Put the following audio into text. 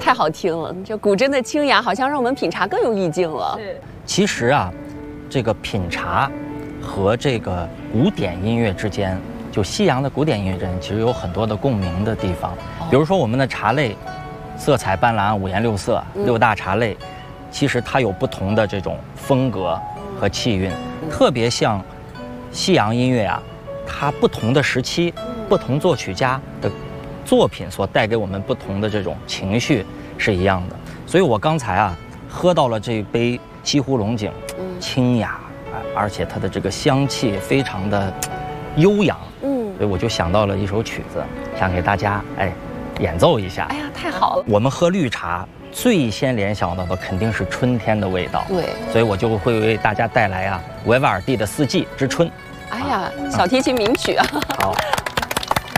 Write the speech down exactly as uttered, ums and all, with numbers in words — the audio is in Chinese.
太好听了，这古筝的清雅好像让我们品茶更有意境了。 是。 其实啊，这个品茶和这个古典音乐之间，就西洋的古典音乐之间，其实有很多的共鸣的地方。比如说我们的茶类，色彩斑斓、五颜六色，六大茶类，其实它有不同的这种风格和气韵，特别像西洋音乐啊，它不同的时期、不同作曲家的作品所带给我们不同的这种情绪是一样的。所以我刚才啊，喝到了这杯西湖龙井，清雅，而且它的这个香气非常的悠扬，嗯，所以我就想到了一首曲子，想给大家哎演奏一下。 哎呀，太好了！ 我们喝绿茶最先联想到的肯定是春天的味道， 对， 所以我就会为大家带来啊维瓦尔第的《四季之春》。 哎呀，小提琴名曲啊！ 好。